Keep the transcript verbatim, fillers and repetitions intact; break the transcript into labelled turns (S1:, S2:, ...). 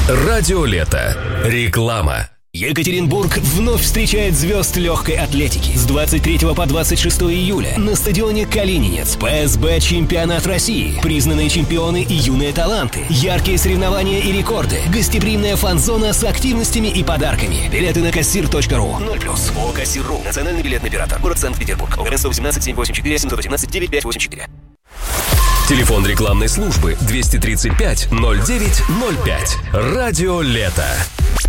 S1: Радио Лето. Реклама. Екатеринбург вновь встречает звезд легкой атлетики. С двадцать третьего по двадцать шестое июля на стадионе Калининец ПСБ Чемпионат России. Признанные чемпионы и юные таланты. Яркие соревнования и рекорды. Гостеприимная фан-зона с активностями и подарками. Билеты на кассир точка ру. ноль плюс. ООО «Кассир.ру». Национальный билетный оператор. Город Санкт-Петербург. ОГРН сто восемнадцать семь восемь четыре семь один восемь девять пять восемь четыре. Телефон рекламной службы двести тридцать пять ноль девять ноль пять. Радио Лето.